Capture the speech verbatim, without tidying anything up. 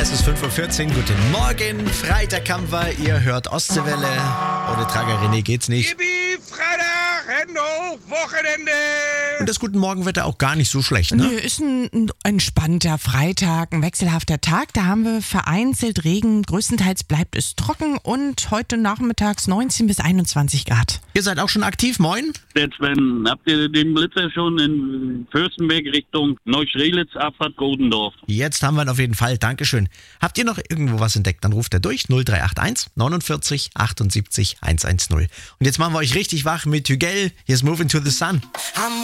Es ist fünf Uhr vierzehn, guten Morgen, Freitag haben wir, ihr hört Ostseewelle. Ohne Trager René geht's nicht. Yippie, Freitag, Hände hoch, Wochenende! Und das guten Morgenwetter auch gar nicht so schlecht, ne? Nö, ist ein, ein entspannter Freitag, ein wechselhafter Tag. Da haben wir vereinzelt Regen, größtenteils bleibt es trocken und heute nachmittags neunzehn bis einundzwanzig Grad. Ihr seid auch schon aktiv, moin? Der Sven, habt ihr den Blitzer schon in Fürstenberg Richtung Neustrelitz, Abfahrt Godendorf? Jetzt haben wir ihn auf jeden Fall, Dankeschön. Habt ihr noch irgendwo was entdeckt, dann ruft er durch null drei acht eins neunundvierzig achtundsiebzig hundertzehn. Und jetzt machen wir euch richtig wach mit Hügel. Hier ist Moving to the Sun. I'm